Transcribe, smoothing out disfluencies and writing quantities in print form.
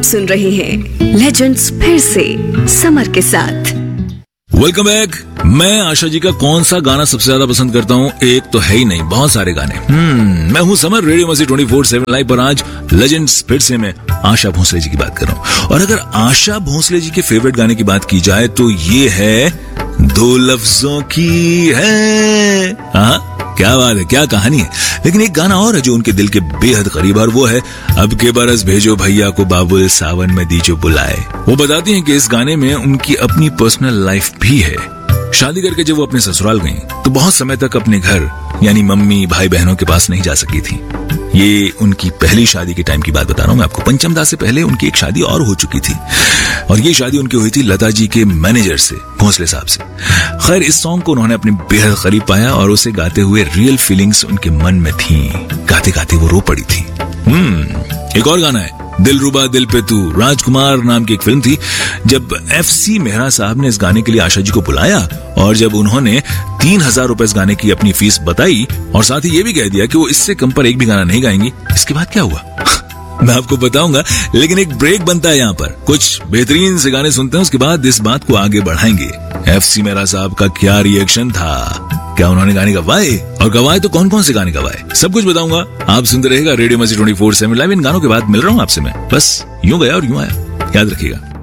सुन रहे हैं लेजेंड्स फिर से समर के साथ। Welcome back. मैं आशा जी का कौन सा गाना सबसे ज्यादा पसंद करता हूँ? एक तो है ही नहीं, बहुत सारे गाने। मैं हूँ समर, रेडियो मस्ती 24/7 लाइव पर। आज लेजेंड्स फिर से मैं आशा भोसले जी की बात कर रहा हूँ। और अगर आशा भोसले जी के फेवरेट गाने की बात की जाए तो ये है दो लफ्जों की है। हाँ, क्या बात है, क्या कहानी है। लेकिन एक गाना और है जो उनके दिल के बेहद करीब, और वो है अब के बरस भेजो भैया को बाबुल सावन में दीजो बुलाए। वो बताती हैं कि इस गाने में उनकी अपनी पर्सनल लाइफ भी है। शादी करके जब वो अपने ससुराल गईं तो बहुत समय तक अपने घर यानी मम्मी भाई बहनों के पास नहीं जा सकी थी। ये उनकी पहली शादी के टाइम की बात बता रहा हूं मैं आपको। पंचमदा से पहले उनकी एक शादी और हो चुकी थी, और ये शादी उनकी हुई थी लता जी के मैनेजर से, भोसले साहब से। खैर, इस सॉन्ग को उन्होंने अपने बेहद करीब पाया और उसे गाते हुए रियल फीलिंग्स उनके मन में थी। गाते गाते वो रो पड़ी थी। एक और गाना है दिलरुबा दिल पे तू, राजकुमार नाम की एक फिल्म थी। जब FC मेहरा साहब ने इस गाने के लिए आशा जी को बुलाया और जब उन्होंने 3,000 रुपए इस गाने की अपनी फीस बताई और साथ ही ये भी कह दिया कि वो इससे कम पर एक भी गाना नहीं गाएंगी, इसके बाद क्या हुआ मैं आपको बताऊंगा। लेकिन एक ब्रेक बनता है यहाँ पर, कुछ बेहतरीन से गाने सुनते हैं, उसके बाद इस बात को आगे बढ़ाएंगे। FC मेहरा साहब का क्या रिएक्शन था, क्या उन्होंने गाने गवाए, और गवाए तो कौन कौन से गाने गवाए, सब कुछ बताऊंगा। आप सुनते रहेगा रेडियो मस्ती 24/7 लाइव। इन गानों के बाद मिल रहा हूँ आपसे मैं, बस यूं गया और यूं आया, याद रखिएगा।